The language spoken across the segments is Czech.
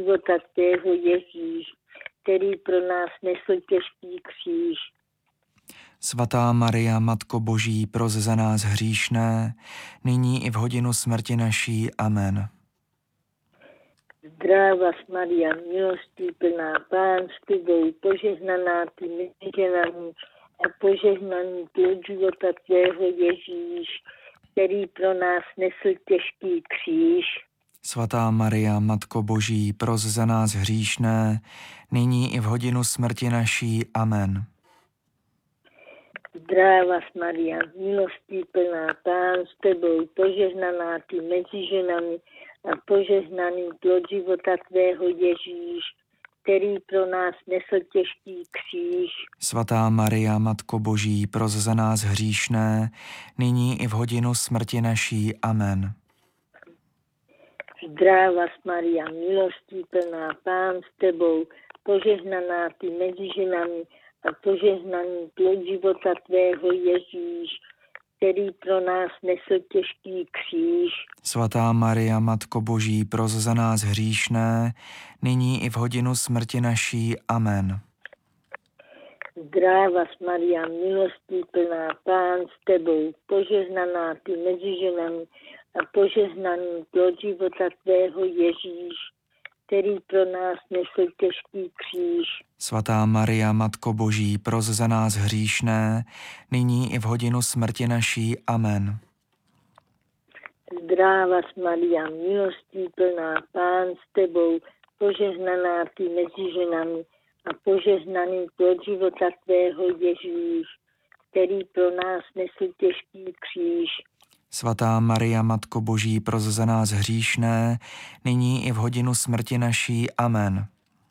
života tvého Ježíš, který pro nás nesl těžký kříž. Svatá Maria, Matko Boží, pros za nás hříšné, nyní i v hodinu smrti naší. Amen. Zdráva Maria, milostí plná, Pán s tebou, požehnaná ty mezi ženami a požehnaný plod života tvého Ježíš, který pro nás nesl těžký kříž. Svatá Maria, Matko Boží, pros za nás hříšné, nyní i v hodinu smrti naší. Amen. Zdráva Maria, milostí plná, Pán s tebou, požehnaná ty mezi ženami a požehnaný plod života tvého Ježíš, který pro nás nesl těžký kříž. Svatá Maria, Matko Boží, pros za nás hříšné, nyní i v hodinu smrti naší. Amen. Zdráva Maria, milostí plná, Pán s tebou, požehnaná ty mezi ženami a požehnaný plod života tvého Ježíš, který pro nás nesl těžký kříž. Svatá Maria, Matko Boží, pros za nás hříšné, nyní i v hodinu smrti naší. Amen. Zdráva Maria, milostí plná, Pán s tebou, požehnaná ty mezi ženami a požehnaný plod života tvého Ježíš, který pro nás nesl těžký kříž. Svatá Maria, Matko Boží, pros za nás hříšné, nyní i v hodinu smrti naší. Amen. Zdráva Maria, milostí plná, Pán s tebou, požehnaná ty mezi ženami a požehnaný plod života tvého Ježíš, který pro nás nesl těžký kříž. Svatá Maria, Matko Boží, pros za nás hříšné, nyní i v hodinu smrti naší. Amen.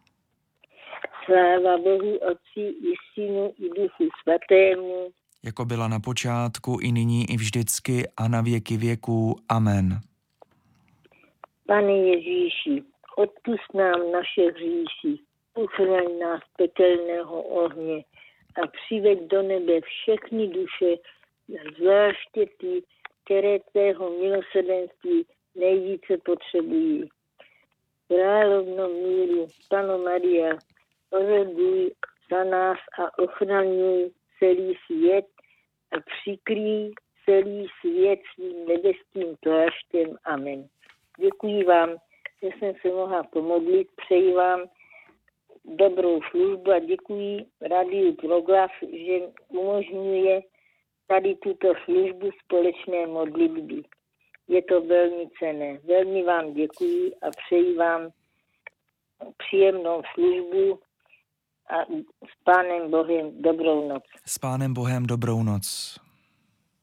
Sláva Bohu Otci i Synu i Duchu Svatému, Jako byla na počátku, i nyní, i vždycky, a na věky věků. Amen. Pane Ježíši, odpusť nám naše hříchy, uchraň nás pekelného ohně a přiveď do nebe všechny duše, zvláště ty, které tvého milosrdenství nejvíce potřebují. Královno míru, Panno Maria, oroduj za nás a ochraňuj celý svět a přikrý celý svět svým nebeským pláštěm. Amen. Děkuji vám, že jsem se mohla pomodlit, přeji vám dobrou službu a děkuji Radiu Proglas, že umožňuje tady tuto službu společné modlitby. Je to velmi cenné. Velmi vám děkuji a přeji vám příjemnou službu a s Pánem Bohem dobrou noc. S Pánem Bohem dobrou noc.